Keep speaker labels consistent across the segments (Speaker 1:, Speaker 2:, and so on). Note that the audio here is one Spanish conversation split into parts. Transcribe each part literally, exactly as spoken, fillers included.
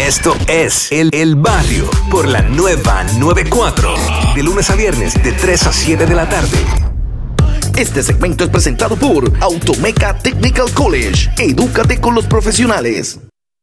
Speaker 1: Esto es El, el Barrio por la nueva noventa y cuatro. De lunes a viernes de tres a siete de la tarde.
Speaker 2: Este segmento es presentado por Automeca Technical College. Edúcate con los profesionales.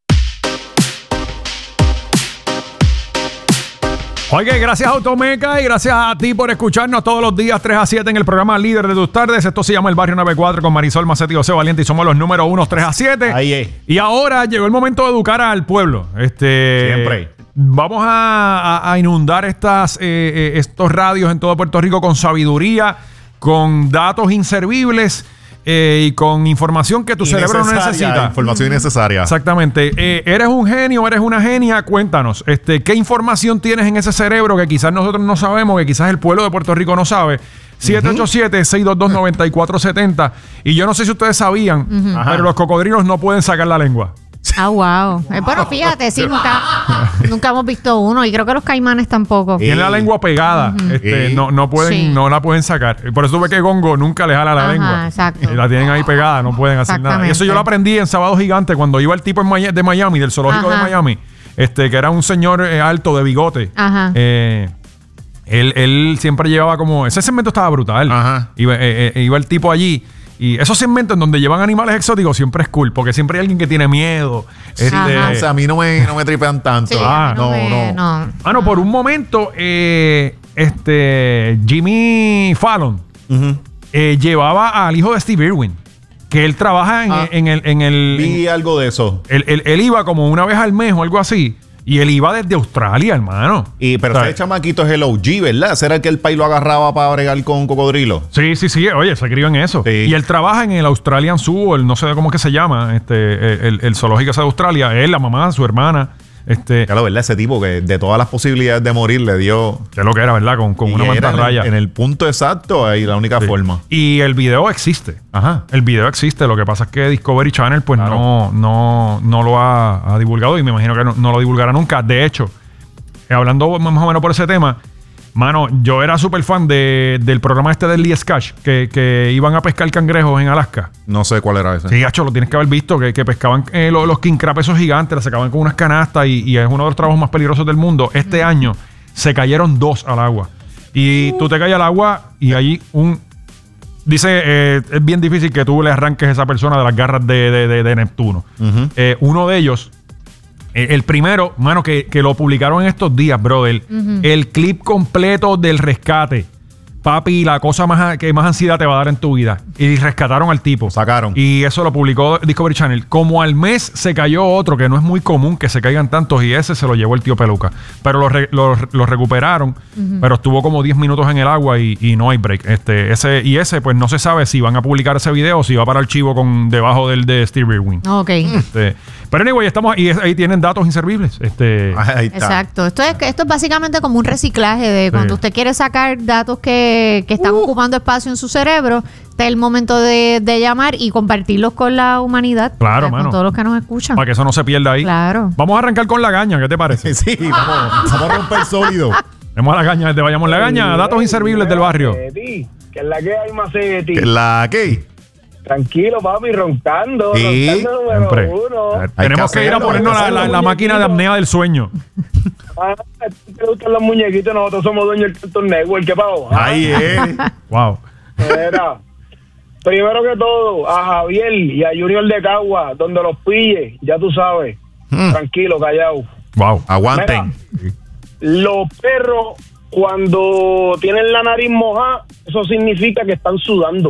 Speaker 3: Oye, gracias Automeca y gracias a ti por escucharnos todos los días tres a siete en el programa Líder de tus Tardes. Esto se llama El Barrio noventa y cuatro con Marisol Macetti y José Valiente y somos los número uno tres a siete.
Speaker 4: Ahí es.
Speaker 3: Y ahora llegó el momento de educar al pueblo. Este,
Speaker 4: Siempre.
Speaker 3: Vamos a, a, a inundar estas, eh, eh, estos radios en todo Puerto Rico con sabiduría, con datos inservibles eh, y con información que tu cerebro no necesita.
Speaker 4: Información innecesaria.
Speaker 3: Exactamente. Eh, ¿Eres un genio? ¿Eres una genia? Cuéntanos. Este, ¿qué información tienes en ese cerebro que quizás nosotros no sabemos, que quizás el pueblo de Puerto Rico no sabe? siete ocho siete, seis dos dos, nueve cuatro siete cero. Y yo no sé si ustedes sabían, uh-huh. pero los cocodrilos no pueden sacar la lengua.
Speaker 5: Ah, wow. Eh, pero fíjate, sí, nunca, nunca hemos visto uno y creo que los caimanes tampoco.
Speaker 3: Tienen la lengua pegada. Uh-huh. este, no, no, pueden, sí. no la pueden sacar. Por eso tuve que Gongo nunca le jala la Ajá, lengua.
Speaker 5: Exacto.
Speaker 3: La tienen ahí pegada, no pueden hacer nada. Y eso yo lo aprendí en Sábado Gigante cuando iba el tipo en May- de Miami, del zoológico Ajá. de Miami, este, que era un señor eh, alto de bigote.
Speaker 5: Ajá.
Speaker 3: Eh, él, él siempre llevaba como... Ese segmento estaba brutal.
Speaker 4: Ajá.
Speaker 3: Iba, eh, eh, iba el tipo allí. Y esos segmentos en donde llevan animales exóticos siempre es cool, porque siempre hay alguien que tiene miedo. Este,
Speaker 4: o sea, a mí no me, no me tripean tanto.
Speaker 5: Sí,
Speaker 3: ah,
Speaker 5: no,
Speaker 4: no,
Speaker 5: me,
Speaker 4: no.
Speaker 5: no.
Speaker 3: Ah, no, por un momento, eh, este Jimmy Fallon
Speaker 4: Uh-huh.
Speaker 3: eh, llevaba al hijo de Steve Irwin, que él trabaja en,
Speaker 4: Ah,
Speaker 3: en el... En el
Speaker 4: Vi
Speaker 3: en,
Speaker 4: algo de eso.
Speaker 3: él, él, él iba como una vez al mes o algo así. Y él iba desde Australia, hermano.
Speaker 4: Y, pero
Speaker 3: O sea,
Speaker 4: ese chamaquito es el O G, ¿verdad? ¿Será el que el país lo agarraba para bregar con cocodrilo?
Speaker 3: Sí, sí, sí. Oye, se crió en eso.
Speaker 4: Sí.
Speaker 3: Y él trabaja en el Australian Zoo, el no sé cómo es que se llama, este, el, el zoológico ese de Australia. Él, la mamá, su hermana. Este,
Speaker 4: Claro, ¿verdad? Ese tipo que de todas las posibilidades de morir le dio...
Speaker 3: que es lo que era, ¿verdad? Con, con
Speaker 4: y
Speaker 3: una
Speaker 4: era
Speaker 3: mantarraya.
Speaker 4: En, en el punto exacto, ahí la única
Speaker 3: Sí.
Speaker 4: forma.
Speaker 3: Y el video existe.
Speaker 4: Ajá.
Speaker 3: El video existe. Lo que pasa es que Discovery Channel pues
Speaker 4: Claro.
Speaker 3: no, no, no lo ha, ha divulgado y me imagino que no, no lo divulgará nunca. De hecho, eh, hablando más o menos por ese tema, mano, yo era súper fan de, del programa este del Lee Sketch, que, que iban a pescar cangrejos en Alaska.
Speaker 4: No sé cuál era ese.
Speaker 3: Sí, gacho, lo tienes que haber visto, que, que pescaban eh, los, los king crab esos gigantes, los sacaban con unas canastas y, y es uno de los trabajos más peligrosos del mundo. Este mm. año se cayeron dos al agua. Y uh. tú te caes al agua y allí un... Dice, eh, es bien difícil que tú le arranques a esa persona de las garras de, de, de, de Neptuno.
Speaker 4: Uh-huh.
Speaker 3: Eh, uno de ellos, eh, el primero, mano, que, que lo publicaron en estos días, brother.
Speaker 5: Uh-huh.
Speaker 3: El clip completo del rescate. Papi, la cosa más que más ansiedad te va a dar en tu vida. Y rescataron al tipo.
Speaker 4: Sacaron.
Speaker 3: Y eso lo publicó Discovery Channel. Como al mes se cayó otro, que no es muy común que se caigan tantos, y ese se lo llevó el tío Peluca. Pero lo, re, lo, lo recuperaron, uh-huh. pero estuvo como diez minutos en el agua y, y no hay break. Este, ese, y ese, pues no se sabe si van a publicar ese video o si va para el archivo con debajo del de Steve Irwin.
Speaker 5: Ok.
Speaker 3: Este, pero anyway, estamos y es, ahí tienen datos inservibles. Este,
Speaker 4: Ahí está.
Speaker 5: Exacto. Esto es, esto es básicamente como un reciclaje de cuando
Speaker 3: Sí.
Speaker 5: usted quiere sacar datos que, que están uh. ocupando espacio en su cerebro. Este es el momento de, de llamar y compartirlos con la humanidad.
Speaker 3: Claro,
Speaker 5: o sea,
Speaker 3: mano.
Speaker 5: con todos los que nos escuchan.
Speaker 3: Para que eso no se pierda ahí.
Speaker 5: Claro.
Speaker 3: Vamos a arrancar con la gaña, ¿qué te parece?
Speaker 4: Sí, vamos, vamos a romper sólido.
Speaker 3: Vamos a la gaña, desde Vayamos la Gaña, datos inservibles del barrio.
Speaker 6: Que es la que hay, Macetti.
Speaker 4: ¿La qué?
Speaker 6: Tranquilo, papi, roncando.
Speaker 4: Sí,
Speaker 6: roncando número
Speaker 3: Siempre.
Speaker 6: uno.
Speaker 3: Eh, Tenemos que,
Speaker 4: que
Speaker 3: ir a
Speaker 4: hacerlo,
Speaker 3: ponernos
Speaker 4: hay que
Speaker 3: la, la,
Speaker 4: hacerlo,
Speaker 3: la máquina de apnea del sueño.
Speaker 6: Ah, te gustan los muñequitos, nosotros somos dueños del Cartoon Network, ¿qué pavo? Ah,
Speaker 4: Ahí es.
Speaker 3: Wow.
Speaker 6: Mira, primero que todo, a Javier y a Junior de Cagua, donde los pille, ya tú sabes,
Speaker 4: Mm.
Speaker 6: tranquilo, callado.
Speaker 3: Wow.
Speaker 4: Aguanten.
Speaker 6: Mira, los perros, cuando tienen la nariz mojada, eso significa que están sudando.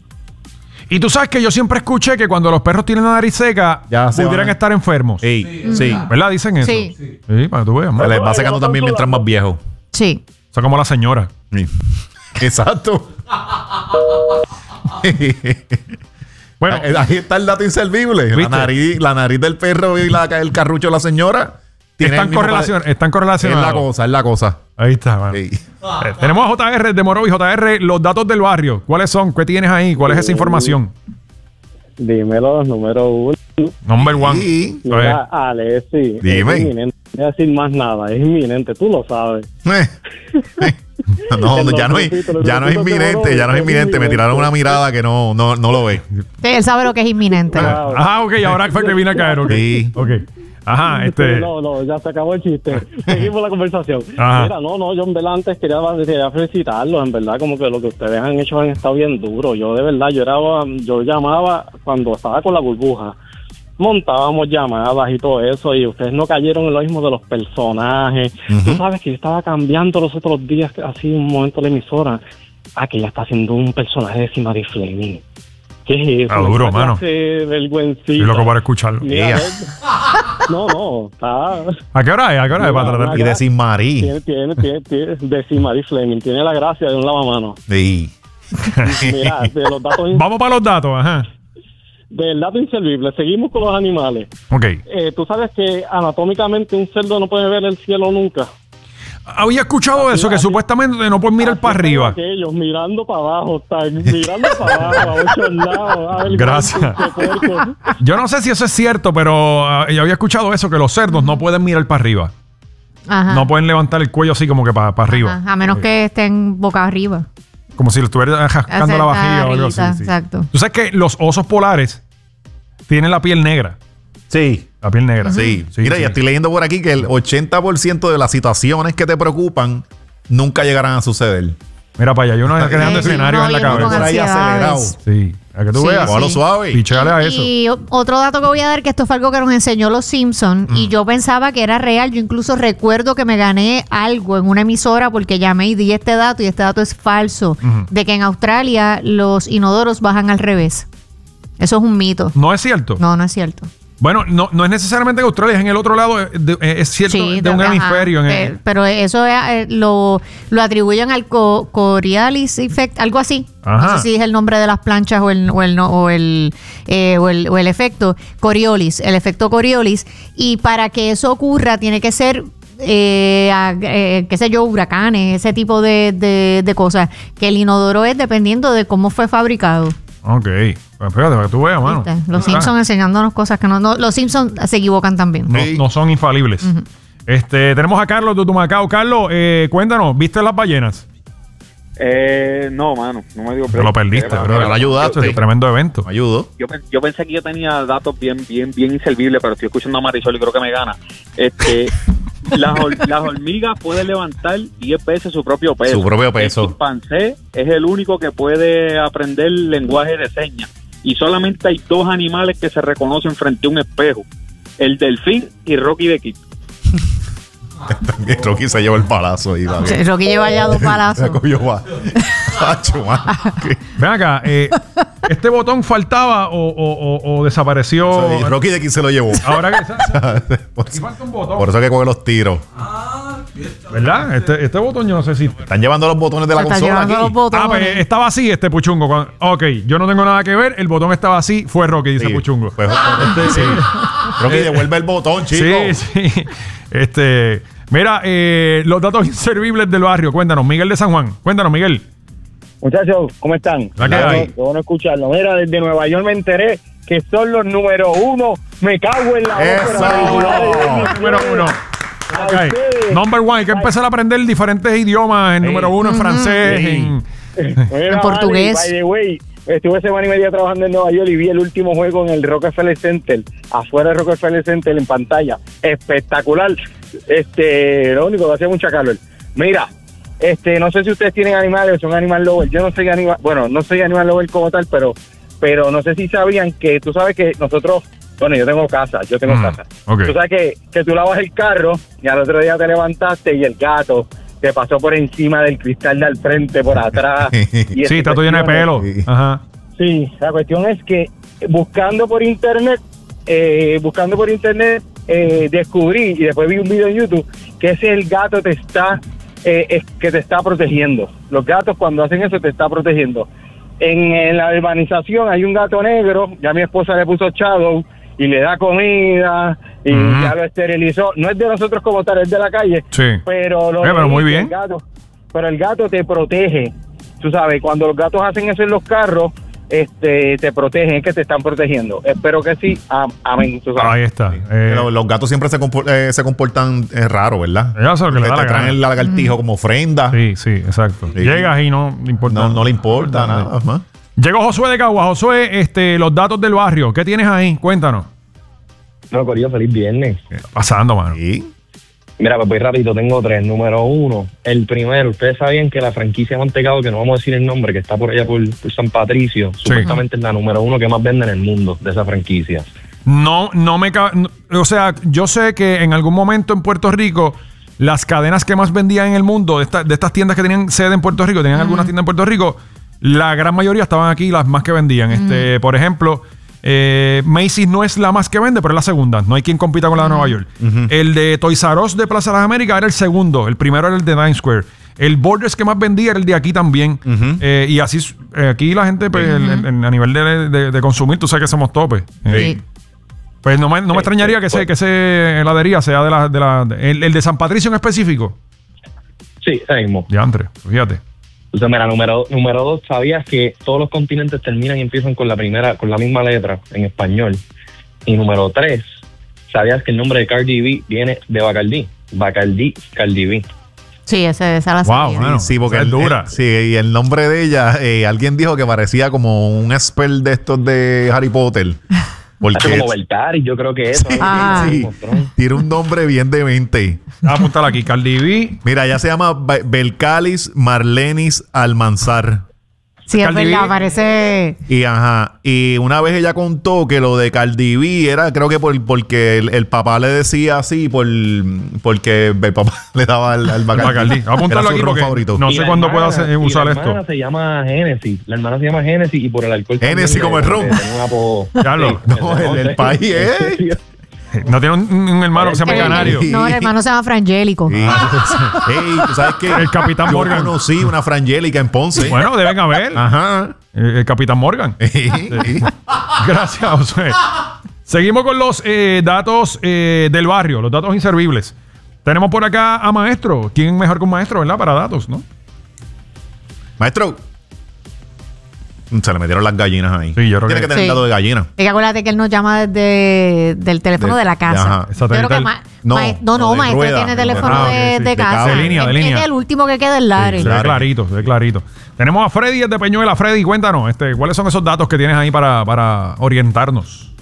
Speaker 3: Y tú sabes que yo siempre escuché que cuando los perros tienen la nariz seca,
Speaker 4: Ya se
Speaker 3: pudieran
Speaker 4: van.
Speaker 3: estar enfermos.
Speaker 4: Sí, sí.
Speaker 3: ¿Verdad? Dicen eso.
Speaker 5: Sí.
Speaker 3: Sí, para que tú veas.
Speaker 4: Se
Speaker 3: mano.
Speaker 4: les va secando también mientras más viejo.
Speaker 5: Sí.
Speaker 3: Eso es como la señora.
Speaker 4: Sí. Exacto.
Speaker 3: Bueno,
Speaker 4: ahí, ahí está el dato inservible. La
Speaker 3: ¿Viste?
Speaker 4: nariz, la nariz del perro y la, el carrucho de la señora tienen
Speaker 3: están,
Speaker 4: el mismo
Speaker 3: correlacion
Speaker 4: padre.
Speaker 3: están
Speaker 4: Es
Speaker 3: correlacionados.
Speaker 4: la cosa, es la cosa.
Speaker 3: Ahí está, mano.
Speaker 4: Sí.
Speaker 3: Eh, tenemos a J R de Morovis. J R, los datos del barrio. ¿Cuáles son? ¿Qué tienes ahí? ¿Cuál es esa información?
Speaker 7: Dímelo, número uno.
Speaker 3: Number one.
Speaker 4: Sí.
Speaker 3: A ver.
Speaker 7: Mira, Alexi,
Speaker 4: Dime.
Speaker 7: es inminente. No voy a decir más nada, es inminente, tú lo sabes.
Speaker 4: Eh, eh. No, no, ya no es, ya no es inminente, ya no es inminente. Me tiraron una mirada que no, no, no lo ve.
Speaker 5: Sí, él sabe lo que es inminente.
Speaker 3: Ah, ok, ahora fue que vine a caer. Ok.
Speaker 4: Sí.
Speaker 3: Ok. Ajá, este...
Speaker 7: No, no, ya se acabó el chiste. Seguimos la conversación.
Speaker 3: Ajá.
Speaker 7: Mira, no, no, yo en verdad antes quería, quería felicitarlos. En verdad, como que lo que ustedes han hecho han estado bien duro. Yo de verdad, yo era, yo llamaba cuando estaba con la burbuja. Montábamos llamadas y todo eso, y ustedes no cayeron en lo mismo de los personajes.
Speaker 4: Uh-huh.
Speaker 7: Tú sabes que yo estaba cambiando los otros días, así un momento la emisora. Ah, que ella está haciendo un personaje de Simari Fleming. ¿Qué es eso?
Speaker 3: Ah, duro,
Speaker 7: Esa
Speaker 3: mano.
Speaker 7: clase de vergüencita.
Speaker 3: Estoy loco para escucharlo.
Speaker 7: Mira,
Speaker 4: Yeah.
Speaker 7: no, no, está...
Speaker 3: ¿A qué hora es? ¿A qué hora es?
Speaker 7: Mira,
Speaker 3: Para tratar.
Speaker 4: Y de Sin Marí.
Speaker 7: Tiene, tiene, tiene, tiene, de Simari Fleming, tiene la gracia de un lavamano.
Speaker 4: Sí.
Speaker 7: Mira, de los datos, in-
Speaker 3: Vamos para los datos, ajá.
Speaker 7: del dato inservible, seguimos con los animales.
Speaker 3: Ok.
Speaker 7: Eh, Tú sabes que anatómicamente un cerdo no puede ver el cielo nunca.
Speaker 3: Había escuchado eso, que
Speaker 7: así-
Speaker 3: supuestamente no puedes mirar
Speaker 7: Así
Speaker 3: para
Speaker 7: como
Speaker 3: arriba.
Speaker 7: Aquellos mirando para abajo, están mirando para abajo, a ocho lados. A ver,
Speaker 3: Gracias.
Speaker 7: qué puerco.
Speaker 3: Yo no sé si eso es cierto, pero ah, yo había escuchado eso, que los cerdos no pueden mirar para arriba.
Speaker 5: Ajá.
Speaker 3: No pueden levantar el cuello así como que para arriba.
Speaker 5: Ajá, a menos que estén boca arriba.
Speaker 3: Como si le estuviera rascando
Speaker 5: Hacer
Speaker 3: la vajilla o algo así.
Speaker 5: arribita,
Speaker 3: sí.
Speaker 5: exacto.
Speaker 3: Tú sabes que los osos polares tienen la piel negra.
Speaker 4: Sí.
Speaker 3: La piel negra.
Speaker 4: Sí.
Speaker 3: Sí,
Speaker 4: Mira,
Speaker 3: sí.
Speaker 4: ya estoy leyendo por aquí que el ochenta por ciento de las situaciones que te preocupan nunca llegarán a suceder.
Speaker 3: Mira para allá, hay unos creando
Speaker 5: Sí,
Speaker 3: escenarios
Speaker 5: no,
Speaker 3: en la
Speaker 5: y uno con
Speaker 3: cabeza.
Speaker 4: Por ahí acelerado.
Speaker 5: ansiedades.
Speaker 3: Sí, a que tú
Speaker 5: Sí,
Speaker 3: veas.
Speaker 5: sí.
Speaker 4: Cójalo suave.
Speaker 3: Pichéale a eso.
Speaker 5: Y o- otro dato que voy a dar, que esto fue algo que nos enseñó los Simpsons, y yo pensaba que era real. Yo incluso recuerdo que me gané algo en una emisora porque llamé y di este dato, y este dato es falso,
Speaker 3: Ujú.
Speaker 5: de que en Australia los inodoros bajan al revés. Eso es un mito.
Speaker 3: No es cierto.
Speaker 5: No, no es cierto.
Speaker 3: Bueno, no, no es necesariamente en Australia, es en el otro lado, eh, de- eh, es cierto,
Speaker 5: Sí,
Speaker 3: de un
Speaker 5: ajá,
Speaker 3: hemisferio. En
Speaker 5: pe-
Speaker 3: el-
Speaker 5: pero eso es, eh, lo, lo atribuyen al co- Coriolis Effect, algo así.
Speaker 3: Ajá.
Speaker 5: No sé si es el nombre de las planchas o el, o el, no- o el, eh, o el, o el efecto Coriolis, el efecto Coriolis. Y para que eso ocurra tiene que ser, eh, a- eh, qué sé yo, huracanes, ese tipo de, de, de cosas. Que el inodoro es dependiendo de cómo fue fabricado.
Speaker 3: Ok. Pues fíjate, para que tú veas, mano.
Speaker 5: ¿Viste? Los
Speaker 3: Ah,
Speaker 5: Simpsons enseñándonos cosas que no, no- los Simpsons se equivocan también.
Speaker 3: no,
Speaker 4: Sí.
Speaker 3: no son infalibles. Este, tenemos a Carlos de Tumacao. Carlos, eh, cuéntanos, ¿viste las ballenas?
Speaker 8: Eh, no, mano, no me dio
Speaker 3: Te lo perdiste,
Speaker 8: Eh,
Speaker 3: bro.
Speaker 4: pero lo ayudaste.
Speaker 3: Es un tremendo evento.
Speaker 4: Me ayudo.
Speaker 8: Yo, pen- yo pensé que yo tenía datos bien, bien, bien inservibles, pero estoy escuchando a Marisol y creo que me gana. Este, las, hor- las hormigas pueden levantar diez veces su propio peso.
Speaker 4: Su propio peso.
Speaker 8: El chimpancé es el único que puede aprender lenguaje de señas. Y solamente hay dos animales que se reconocen frente a un espejo: el delfín y Rocky the Kid.
Speaker 4: Rocky se llevó el palazo ahí. la
Speaker 5: Sí, Rocky lleva ya dos
Speaker 4: Se
Speaker 5: palazos.
Speaker 4: cogió va. Hacho, mano.
Speaker 3: Ven acá, eh, ¿este botón faltaba o, o- o- o desapareció?
Speaker 4: Y Rocky de aquí se lo llevó.
Speaker 3: Ahora que
Speaker 4: por,
Speaker 3: aquí falta un botón,
Speaker 4: por eso que coge los tiros.
Speaker 3: ¿verdad? Este, este botón yo no sé si...
Speaker 4: Están llevando los botones de la
Speaker 5: Se está
Speaker 4: consola
Speaker 5: llevando
Speaker 4: aquí.
Speaker 5: los botones.
Speaker 3: Ah, pues estaba así este puchungo. Cuando- ok, yo no tengo nada que ver. El botón estaba así. Fue Rocky, dice
Speaker 4: Sí,
Speaker 3: puchungo.
Speaker 4: pues, este, sí. Rocky, devuelve el botón, chico.
Speaker 3: Sí, sí. Este, mira, eh, los datos inservibles del barrio. Cuéntanos, Miguel de San Juan. Cuéntanos, Miguel.
Speaker 6: Muchachos, ¿cómo están?
Speaker 3: La que
Speaker 6: Qué
Speaker 3: hay.
Speaker 6: bueno- qué bueno escucharlo. Mira, desde Nueva York me enteré que son los número uno. Me cago en la
Speaker 4: Eso.
Speaker 6: ópera. Felicidades.
Speaker 3: Número uno.
Speaker 6: A
Speaker 3: Ok.
Speaker 6: ustedes.
Speaker 3: Number one. Hay que empezar a aprender diferentes idiomas. En
Speaker 4: Sí.
Speaker 3: número uno, en francés.
Speaker 4: Sí.
Speaker 3: En...
Speaker 6: Mira,
Speaker 5: En portugués.
Speaker 6: Vale, by the way, estuve semana y media trabajando en Nueva York y vi el último juego en el Rockefeller Center, afuera del Rockefeller Center en pantalla. Espectacular. Este, lo único que hacía mucha calor. Mira, este, no sé si ustedes tienen animales o son animal lover. Yo no soy animal, bueno, no soy animal lover como tal, pero, pero no sé si sabían que tú sabes que nosotros, bueno, yo tengo casa, yo tengo
Speaker 3: Mm,
Speaker 6: casa.
Speaker 3: ok.
Speaker 6: Tú sabes que, que tú lavas el carro y al otro día te levantaste y el gato te pasó por encima del cristal de al frente, por atrás. Y
Speaker 3: Sí, está todo lleno de pelo.
Speaker 4: Sí.
Speaker 3: Ajá.
Speaker 6: Sí, la cuestión es que buscando por internet, eh, buscando por internet, eh, descubrí y después vi un video en YouTube que ese el gato te está, eh, es que te está protegiendo. Los gatos cuando hacen eso te está protegiendo. En, en la urbanización hay un gato negro, ya mi esposa le puso Shadow y le da comida y
Speaker 3: Mm.
Speaker 6: ya lo esterilizó. No es de nosotros como tal, es de la calle.
Speaker 3: Sí.
Speaker 6: Pero, lo
Speaker 3: Eh, pero
Speaker 6: leí
Speaker 3: muy
Speaker 6: que
Speaker 3: bien.
Speaker 6: El gato, pero el gato te protege. Tú sabes, cuando los gatos hacen eso en los carros, este, te protegen, es que te están protegiendo. Espero que sí. Am- Amén. Tú sabes.
Speaker 3: Ahí está. Eh,
Speaker 4: Pero los gatos siempre se, compor- eh, se comportan eh, raro, ¿verdad?
Speaker 3: Ya sé lo que le
Speaker 4: Te,
Speaker 3: da la
Speaker 4: te traen
Speaker 3: gana.
Speaker 4: el lagartijo como ofrenda.
Speaker 3: Sí, sí, exacto.
Speaker 4: Sí.
Speaker 3: Llegas y no le importa.
Speaker 4: No, no le importa nada más.
Speaker 3: Llegó Josué de Cagua. Josué, este, los datos del barrio. ¿Qué tienes ahí? Cuéntanos.
Speaker 6: No, Corillo, feliz viernes.
Speaker 3: ¿Qué está pasando, mano?
Speaker 4: Sí.
Speaker 6: Mira, pues voy rapidito, tengo tres. Número uno, el primero, ustedes sabían que la franquicia Mantecado, que no vamos a decir el nombre, que está por allá por, por San Patricio,
Speaker 3: Sí.
Speaker 6: supuestamente es la número uno que más vende en el mundo de esa franquicia.
Speaker 3: No, no me... ca- no- o sea, yo sé que en algún momento en Puerto Rico, las cadenas que más vendían en el mundo, de, esta- de estas tiendas que tenían sede en Puerto Rico, tenían algunas tiendas en Puerto Rico, la gran mayoría estaban aquí, las más que vendían. Este, por ejemplo... Eh, Macy's no es la más que vende, pero es la segunda. No hay quien compita con la de Nueva York. El de Toys R Us de Plaza de las Américas era el segundo. El primero era el de Times Square. El Borders que más vendía era el de aquí también. Eh, y así, eh, aquí la gente, pues, el- el- el- a nivel de, de- de consumir, tú sabes que somos tope. Eh,
Speaker 5: Sí.
Speaker 3: Pues no me, no me extrañaría que ese, que ese heladería sea de la... De la de- el, el de San Patricio en específico.
Speaker 6: Sí, ese mismo.
Speaker 3: Ya, André, fíjate.
Speaker 6: Entonces, mira, número, número dos, ¿sabías que todos los continentes terminan y empiezan con la primera, con la misma letra en español? Y número tres, ¿sabías que el nombre de Cardi B viene de Bacardí? Bacardí, Cardi B.
Speaker 5: Sí, ese, esa la
Speaker 3: Wow,
Speaker 5: sabía.
Speaker 3: mano.
Speaker 4: Sí, porque
Speaker 3: Esa es
Speaker 4: el-
Speaker 3: dura.
Speaker 4: el- sí, y el nombre de ella, eh, alguien dijo que parecía como un spell de estos de Harry Potter.
Speaker 6: Hace
Speaker 4: Porque
Speaker 6: como Beltari, yo creo que eso.
Speaker 5: Ah.
Speaker 4: sí, tiene un nombre bien demente.
Speaker 3: Vamos a apuntar aquí. Cardi B.
Speaker 4: Mira, ella se llama Be- Belcalis Marlenis Almanzar.
Speaker 5: Sí, es
Speaker 3: Cardi B.
Speaker 5: verdad, parece...
Speaker 4: Y ajá, y una vez ella contó que lo de Cardi B era, creo que por, porque el, el papá le decía así, por porque el papá le daba al, al Bacardí.
Speaker 3: Bacardí. Vamos a apuntarlo
Speaker 4: Era su
Speaker 3: aquí
Speaker 4: ron
Speaker 3: porque
Speaker 4: favorito.
Speaker 3: no
Speaker 6: Y
Speaker 3: sé
Speaker 6: la
Speaker 3: cuándo
Speaker 6: hermana-
Speaker 3: pueda hacer-
Speaker 6: y
Speaker 3: usar
Speaker 6: la
Speaker 3: esto.
Speaker 6: hermana se llama Genesis. La hermana se llama Genesis y por el alcohol.
Speaker 4: Genesis
Speaker 6: también
Speaker 4: como
Speaker 6: le-
Speaker 4: el ron.
Speaker 6: le tenía un apodo.
Speaker 3: Ya lo-
Speaker 6: Sí,
Speaker 4: no, el del país, ¿eh?
Speaker 3: No tiene un, un hermano que se llama
Speaker 5: El-
Speaker 3: Canario.
Speaker 5: No, el hermano se llama Frangélico.
Speaker 4: Sí. Ey, ¿tú sabes qué?
Speaker 3: El Capitán
Speaker 4: Yo
Speaker 3: Morgan.
Speaker 4: conocí una Frangélica en Ponce.
Speaker 3: Bueno, deben haber.
Speaker 4: Ajá.
Speaker 3: Eh, El Capitán Morgan. Gracias, José. Seguimos con los eh, datos eh, del barrio, los datos inservibles. Tenemos por acá a Maestro. ¿Quién mejor que un maestro, verdad? Para datos, ¿no?
Speaker 4: Maestro. Se le metieron las gallinas ahí.
Speaker 3: Sí, yo creo
Speaker 4: Tiene
Speaker 3: que-
Speaker 4: que tener
Speaker 5: Sí.
Speaker 4: dato de gallina.
Speaker 5: Y que acuérdate que él nos llama desde del teléfono
Speaker 4: De-
Speaker 5: de, la casa.
Speaker 4: ajá,
Speaker 5: Yo creo que
Speaker 3: satelital.
Speaker 5: ma-
Speaker 4: No,
Speaker 5: ma- no,
Speaker 4: no,
Speaker 5: no,
Speaker 4: de
Speaker 5: maestro
Speaker 4: rueda,
Speaker 5: tiene
Speaker 4: de
Speaker 5: teléfono
Speaker 3: rueda.
Speaker 5: de,
Speaker 3: Ah, ok, sí,
Speaker 5: de
Speaker 3: de
Speaker 5: casa.
Speaker 3: cable. De línea, de
Speaker 5: Él
Speaker 3: línea.
Speaker 5: tiene el último que queda el Lare.
Speaker 3: Se ve
Speaker 4: Claro.
Speaker 3: clarito, se ve clarito. Tenemos a Freddy desde Peñuela. Freddy, cuéntanos, este, ¿cuáles son esos datos que tienes ahí para, para orientarnos?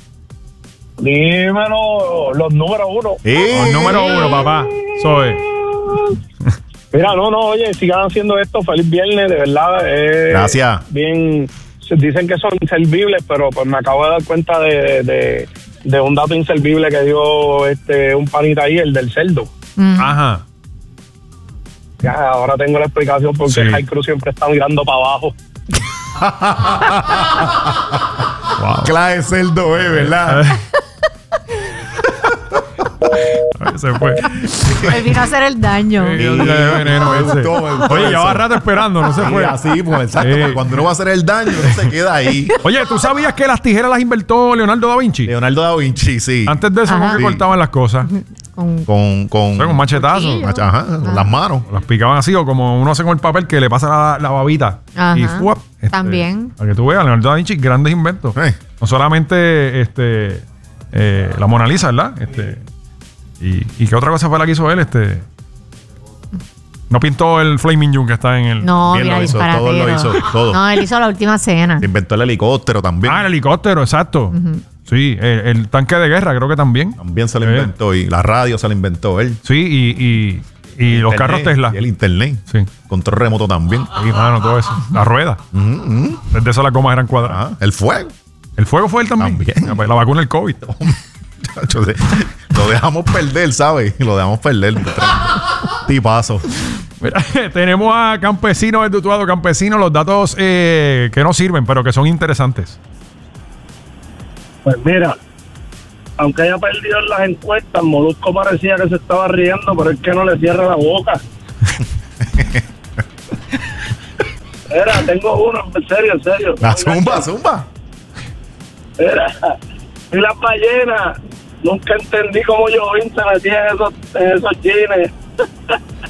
Speaker 6: Dímelo, los números uno.
Speaker 4: Eh,
Speaker 3: El número uno, papá. Soy.
Speaker 6: Mira, no, no, oye, sigan haciendo esto. Feliz viernes, de verdad. eh,
Speaker 4: Gracias.
Speaker 6: Bien, se- dicen que son inservibles, pero pues me acabo de dar cuenta de, de, de un dato inservible que dio este un panita ahí, el del cerdo.
Speaker 5: Mm.
Speaker 3: Ajá.
Speaker 6: Ya, ahora tengo la explicación porque
Speaker 3: Sí.
Speaker 6: High Cruz siempre está mirando para abajo.
Speaker 3: Wow.
Speaker 4: Clase cerdo, eh, ¿verdad?
Speaker 3: Ay, se fue.
Speaker 5: Él vino a hacer el daño.
Speaker 3: Sí, Dios mío, de veneno
Speaker 4: Me
Speaker 3: ese.
Speaker 4: gustó, me gustó
Speaker 3: Oye,
Speaker 4: eso.
Speaker 3: lleva rato esperando, no se
Speaker 4: Sí,
Speaker 3: fue.
Speaker 4: así, pues exacto.
Speaker 3: Sí.
Speaker 4: porque Cuando uno va a hacer el daño, no se queda ahí.
Speaker 3: Oye, ¿tú sabías que las tijeras las inventó Leonardo da Vinci?
Speaker 4: Leonardo da Vinci, sí.
Speaker 3: Antes de eso,
Speaker 5: Ajá.
Speaker 3: ¿cómo que
Speaker 4: Sí.
Speaker 3: cortaban las cosas?
Speaker 5: Con-
Speaker 4: Con, con,
Speaker 3: O sea, con machetazo.
Speaker 5: Cuchillo.
Speaker 4: macha- ajá, con las manos.
Speaker 3: Las picaban así, o como uno hace con el papel que le pasa la, la babita.
Speaker 5: Ajá.
Speaker 3: Y ¡fuap! Este,
Speaker 5: También.
Speaker 3: Para que tú veas, Leonardo da Vinci, grandes inventos.
Speaker 4: Eh.
Speaker 3: No solamente este, eh, la Mona Lisa, ¿verdad? Este, y, ¿Y qué otra cosa fue la que hizo él? Este, no pintó el Flaming June que está en el...
Speaker 5: No,
Speaker 4: Bien
Speaker 5: mira,
Speaker 4: lo hizo,
Speaker 5: disparatero.
Speaker 4: todo lo hizo, todo.
Speaker 5: No, él hizo la última cena.
Speaker 4: Se inventó el helicóptero también.
Speaker 3: Ah, el helicóptero, exacto. Sí, el, el tanque de guerra creo que también.
Speaker 4: También se lo
Speaker 3: Eh.
Speaker 4: inventó. Y la radio se la inventó él.
Speaker 3: Sí, y, y, y los
Speaker 4: Internet,
Speaker 3: carros Tesla.
Speaker 4: Y el internet.
Speaker 3: Sí.
Speaker 4: Control remoto también.
Speaker 3: Sí, mano, todo eso. La rueda.
Speaker 4: Ujú, ujú.
Speaker 3: Desde eso las gomas eran cuadradas.
Speaker 4: Ah, el fuego.
Speaker 3: El fuego fue él también.
Speaker 4: También.
Speaker 3: Ah, pues, la vacuna del COVID.
Speaker 4: Chacho, de- lo dejamos perder, ¿sabes? Lo dejamos perder. Tipazo.
Speaker 3: Mira, tenemos a Campesino del Dutuado. Campesino, los datos eh, que no sirven, pero que son interesantes.
Speaker 9: Pues mira, aunque haya perdido en las encuestas, Molusco parecía que se estaba riendo, pero es que no le cierra la boca. Mira, tengo uno, en serio, en serio.
Speaker 4: La zumba, zumba.
Speaker 9: Mira, y las ballenas, nunca entendí cómo yo se metía en esos, en esos jeans.